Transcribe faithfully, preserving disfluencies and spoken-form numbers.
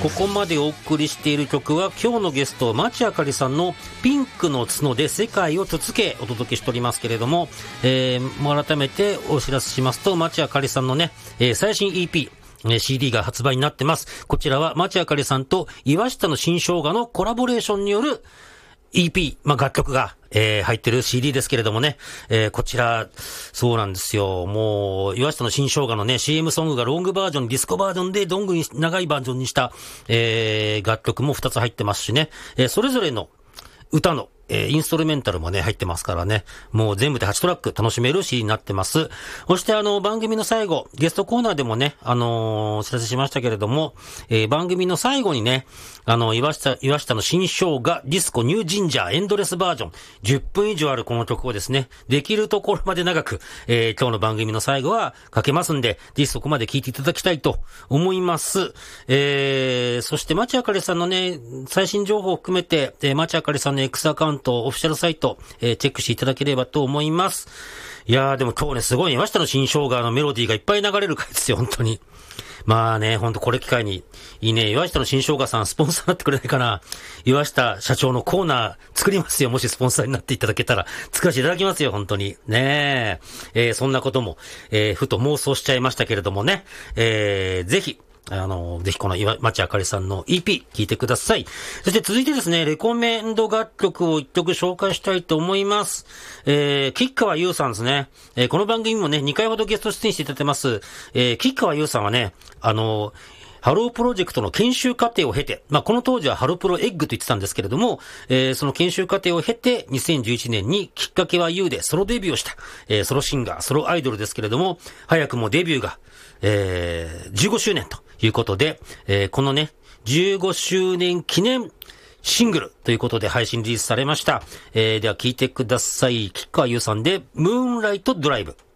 ここまでお送りしている曲は今日のゲスト町あかりさんのピンクの角で世界をつつけお届けしておりますけれども、えー、改めてお知らせしますと、町あかりさんのね、えー、最新 イーピーシーディー が発売になってます。こちらは町あかりさんと岩下の新生姜のコラボレーションによる イーピー、まあ、楽曲が、えー、入ってる シーディー ですけれどもね、えー、こちら、そうなんですよ。もう、岩下の新生姜のね、シーエム ソングがロングバージョン、ディスコバージョンで、どんぐり長いバージョンにした、えー、楽曲もふたつ入ってますしね、えー、それぞれの歌の、えー、インストルメンタルもね、入ってますからね。もう全部ではちトラック楽しめる シーディー になってます。そしてあの、番組の最後、ゲストコーナーでもね、あのー、お知らせしましたけれども、えー、番組の最後にね、あの、岩下、岩下の新生姜ディスコニュージンジャーエンドレスバージョン、じゅっぷん以上あるこの曲をですね、できるところまで長く、えー、今日の番組の最後はかけますんで、ぜひそこまで聞いていただきたいと思います。えー、そして町あかりさんのね、最新情報を含めて、えー、町あかりさんの X アカウント、オフィシャルサイト、えー、チェックしていただければと思います。いやーでも今日ね、すごい岩下の新生姜のメロディーがいっぱい流れる回ですよ、本当に。まあね、ほんとこれ機会に、いいね、岩下の新生姜さんスポンサーになってくれないかな。岩下社長のコーナー作りますよ、もしスポンサーになっていただけたら。作らせていただきますよ、本当に。ねえ。えー、そんなことも、えー、ふと妄想しちゃいましたけれどもね。えー、ぜひ、あの、ぜひこの町あかりさんの イーピー 聞いてください。そして続いてですね、レコメンド楽曲を一曲紹介したいと思います。えー、吉川優さんですね。えー、この番組もね、にかいほどゲスト出演していただいてます。えー、吉川優さんはね、あの、ハロープロジェクトの研修過程を経て、まあ、この当時はハロプロエッグと言ってたんですけれども、えー、その研修過程を経て、にせんじゅういちねんにきっかけは ユー でソロデビューをした、えー、ソロシンガー、ソロアイドルですけれども、早くもデビューが、えー、じゅうごしゅうねんということで、えー、このね、じゅうごしゅうねん記念シングルということで配信リリースされました。えー、では聴いてください。吉川優さんで、ムーンライトドライブ。